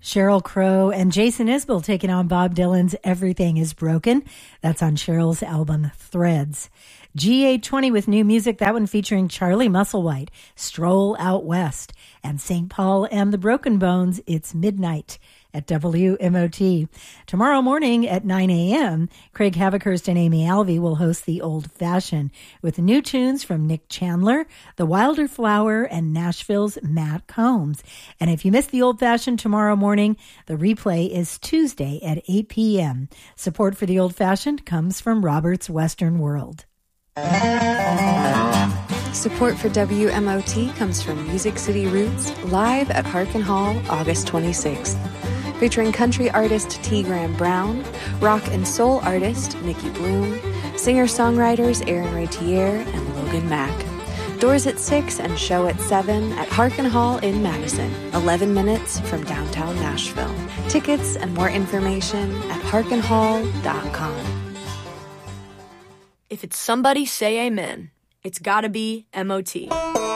Sheryl Crow and Jason Isbell taking on Bob Dylan's Everything is Broken. That's on Sheryl's album Threads. G820 with new music, that one featuring Charlie Musselwhite, Stroll Out West, and St. Paul and the Broken Bones, It's Midnight at WMOT. Tomorrow morning at 9 a.m., Craig Havikhurst and Amy Alvey will host The Old Fashioned with new tunes from Nick Chandler, The Wilder Flower, and Nashville's Matt Combs. And if you missed The Old Fashioned tomorrow morning, the replay is Tuesday at 8 p.m. Support for The Old Fashioned comes from Robert's Western World. Support for WMOT comes from Music City Roots, live at Harkin Hall, August 26th. Featuring country artist T. Graham Brown, rock and soul artist Nikki Bloom, singer-songwriters Aaron Ratier and Logan Mack. Doors at 6 and show at 7 at Harkin Hall in Madison, 11 minutes from downtown Nashville. Tickets and more information at harkinhall.com. If it's somebody, say amen. It's gotta be MOT.